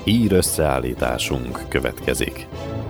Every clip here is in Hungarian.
hír összeállításunk következik.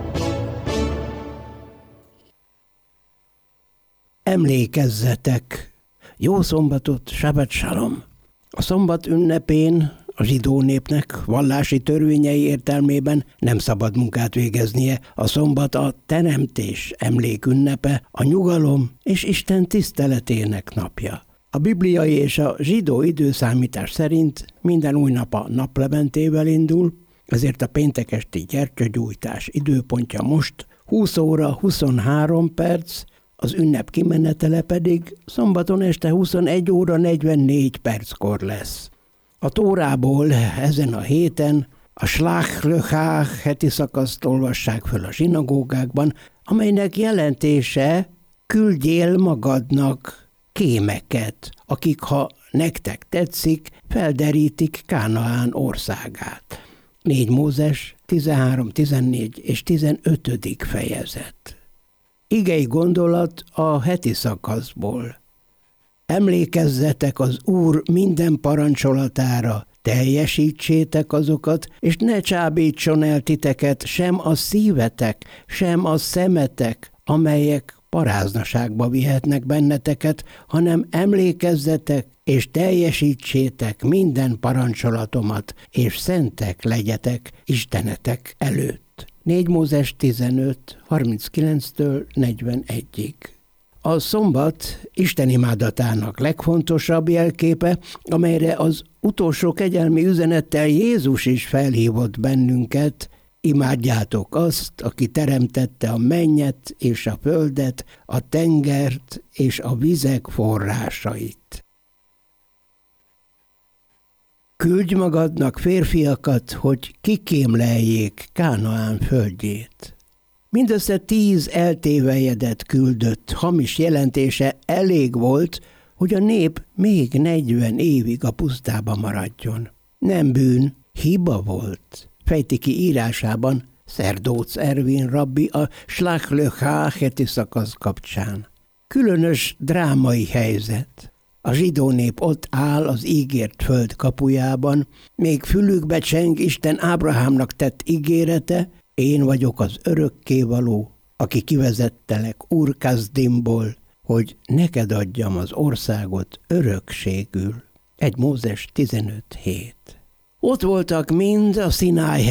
Emlékezzetek! Jó szombatot, Sabbat Shalom! A szombat ünnepén a zsidó népnek vallási törvényei értelmében nem szabad munkát végeznie. A szombat a teremtés emlékünnepe, a nyugalom és Isten tiszteletének napja. A bibliai és a zsidó időszámítás szerint minden új nap a naplementével indul, ezért a péntekesti gyertyagyújtás időpontja most 20 óra 23 perc, az ünnep kimenetele pedig szombaton este 21 óra 44 perckor lesz. A Tórából ezen a héten a Shlach Lechach heti szakaszt olvassák föl a zsinagógákban, amelynek jelentése küldjél magadnak kémeket, akik, ha nektek tetszik, felderítik Kánaán országát. 4 Mózes 13, 14 és 15. fejezet. Igei gondolat a heti szakaszból. Emlékezzetek az Úr minden parancsolatára, teljesítsétek azokat, és ne csábítson el titeket sem a szívetek, sem a szemetek, amelyek paráznaságba vihetnek benneteket, hanem emlékezzetek, és teljesítsétek minden parancsolatomat, és szentek legyetek Istenetek előtt. 4 Mózes 15, 39-től 41-ig. A szombat istenimádatának legfontosabb jelképe, amelyre az utolsó kegyelmi üzenettel Jézus is felhívott bennünket: imádjátok azt, aki teremtette a mennyet és a földet, a tengert és a vizek forrásait. Küldj magadnak férfiakat, hogy kikémleljék Kánaán földjét. Mindössze 10 eltévejedett küldött, hamis jelentése elég volt, hogy a nép még 40 évig a pusztába maradjon. Nem bűn, hiba volt, fejti ki írásában Szerdóc Ervin rabbi a Shlach Lechach heti szakasz kapcsán. Különös drámai helyzet. A zsidó nép ott áll az ígért föld kapujában, még fülükbe cseng Isten Ábrahámnak tett ígérete: én vagyok az örökkévaló, aki kivezettelek Ur Kaszdimból, hogy neked adjam az országot örökségül. 1 Mózes 15:7. Ott voltak mind a Szináj